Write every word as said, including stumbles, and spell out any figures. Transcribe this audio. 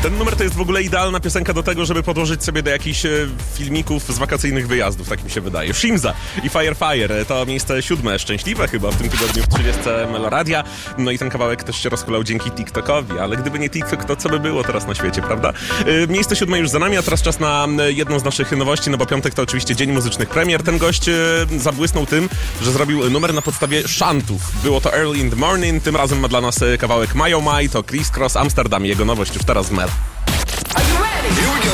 Ten numer to jest w ogóle idealna piosenka do tego, żeby podłożyć sobie do jakichś filmików z wakacyjnych wyjazdów, tak mi się wydaje. Shimza i Fire Fire to miejsce siódme, szczęśliwe chyba w tym tygodniu w trzydziestce Meloradia. No i ten kawałek też się rozchulał dzięki TikTokowi, ale gdyby nie TikTok, to co by było teraz na świecie, prawda? Miejsce siódme już za nami, a teraz czas na jedną z naszych nowości, no bo piątek to oczywiście dzień muzycznych premier. Ten gość zabłysnął tym, że zrobił numer na podstawie szantów. Było to Early in the Morning, tym razem ma dla nas kawałek My Oh My, to Criss Cross Amsterdam i jego nowość już teraz w Mel. Are you ready? Here we go.